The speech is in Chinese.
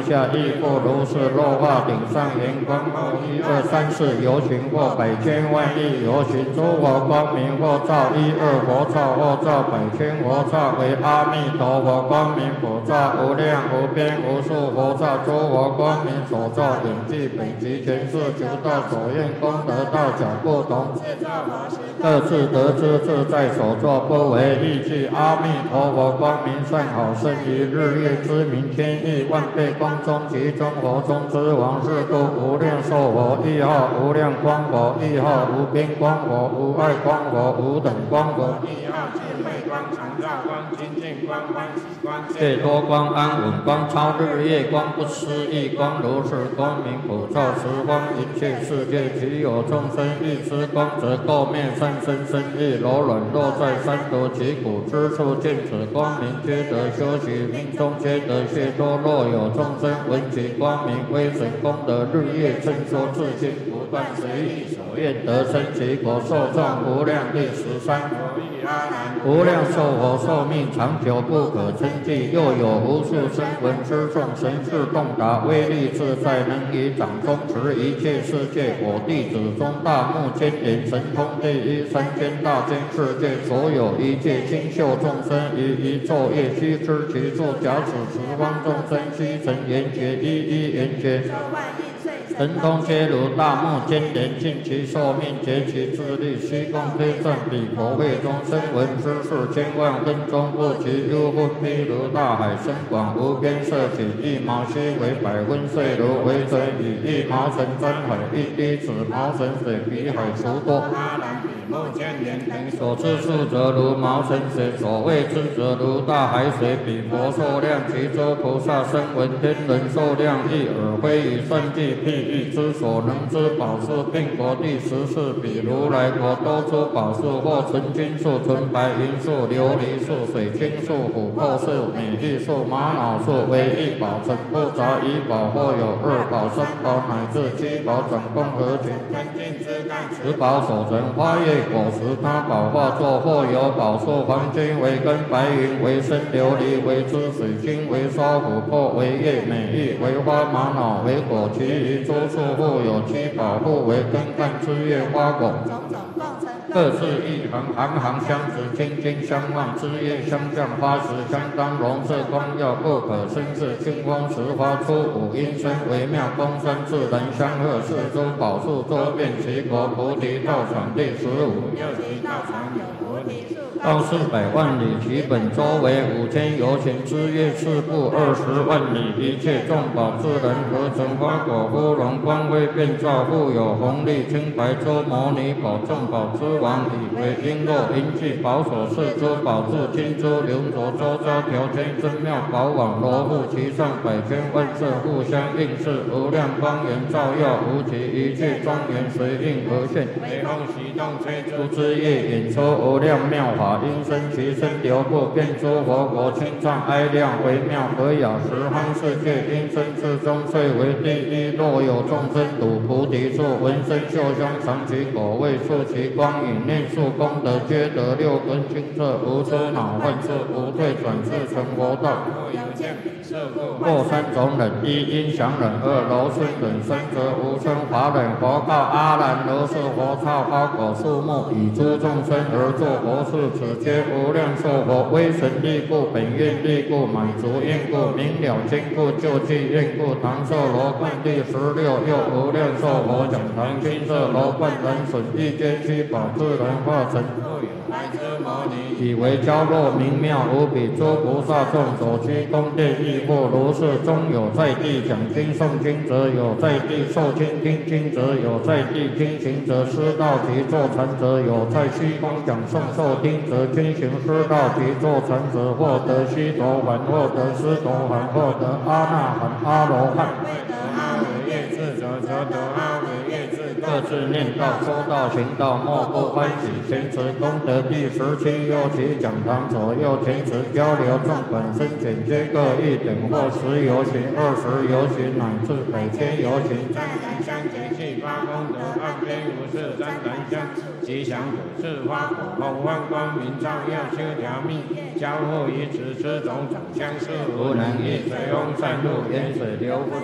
下亦复如是。若化顶上圆光，或1、2、3、4游行，或百千万亿游行，诸佛光明，或照1、2佛刹，或照百千佛刹，为阿弥陀佛光明普照，无量无边无数佛刹，诸佛光明所照永具本集全是求道所愿功德道角不同，各自得知自在所作，不为异句。阿弥陀佛光明善好，胜于日月之明，千亿万倍光中集中佛中之王，是故无量寿佛，亦号无量光佛，亦号无边光佛，无碍光佛，无等光佛，亦号智慧光、常照光、清净光、欢喜光、解脱光、安稳光、超日月光、不思议光，如是光明普照十方一切世界，其有众生欲知光，则垢面善身身意柔软，落在三毒其骨之处，见此光明，皆得修习，命中皆得解脱。若有众生闻其光明威神功德，日夜称说自心，不断随意所愿得生其国，寿壮无量。第13。无量寿佛寿命长久不可称计，又有无数声闻之众，神智洞达，威力自在，能以掌中持一切世界。我弟子中大目犍连，神通第一，三千大千世界所有一切清秀众生，于一昼夜悉知其处。假使十方众生悉成圆觉，一一圆觉，神通皆如大目犍连，尽其寿命，竭其智力，虚空非正彼佛会中声闻之事，千万分钟不及。幽分譬如大海深广无边，色起一毛须为百分岁如微尘，以一毛尘沾海，一滴子毛尘水比海除多。目犍连所知数则如毛尘水，所谓知则如大海水，比佛寿量，其诸菩萨声闻天人寿量，亦尔非以算计譬喻之所能知宝树，并国第14，比如来国多出宝树，或纯金树、纯白银树、琉璃树、水晶树、琥珀树、美玉树、玛瑙树，为一宝，成不杂一宝，或有2宝、3宝乃至7宝，总共合群，天净之干，10宝所成花叶果实，他宝化作，或有宝树，黄金为根，白云为身，琉璃为枝，水晶为梢，琥珀为叶，美玉为花，玛瑙为果，其余诸树互有7宝，互为根干枝叶花果，各自一行，行行相持，金金相望，枝叶相向，花实相当，容色光耀，不可生视。清风时发出五音声，微妙光山，自然相和。四诸宝树周遍其国，菩提道场第15。又其道场有菩提树，道400万里，其本周为5000由旬，枝叶四部20万里，一切众宝自然合成，花果芙蓉，光辉遍照，复有红绿青白洲摩尼宝，众宝之王，以为璎珞银器宝所饰，诸宝柱金珠流浊，周遭条圈真妙宝网，罗布其上百千万色，互相映饰，无量光源照耀无极，一切庄严随应而现，雷风习动吹出之叶，演出无量妙法，音声其声流布，遍诸佛国，清唱哀亮微妙和雅，十方世界音声之中最为第一。若有众生睹菩提树，闻声嗅香，尝其果味，触其光影，念数功德，皆得6根清澈，无诸恼患处，无退转世成佛道。或3种忍：一音响忍，2柔顺忍，3则无声法忍。佛告阿难：如是佛刹花果树木，以诸众生而作佛事，此皆无量寿佛，威神力故，本愿力故，满足愿故，明了经故，救济愿故。唐寿罗冠第16，又无量寿佛讲堂，金色罗冠人损，一皆7宝自然化成，来之摩尼，以为娇弱明妙无比，诸菩萨众所居宫殿亦复如是。中有在地讲经诵经者，有在地受经听经者，有在地听行者，师道及坐禅者，有在虚空讲诵受听者，均行师道及坐禅者，获得须陀洹，获得斯陀含，获得阿那含、阿罗汉。阿惟越智者，则得阿惟越智。各自念道、说道、行道，莫不欢喜。前持功德第17，又其讲堂左右前持交流众本身简皆各一等，或10由旬、20由旬，乃至100千由旬。赞然相结气发功德，岸边无事沾檀香，吉祥果是花果，红光光明照耀修条命，交互于此种长相是无能易，水翁善入，远水流不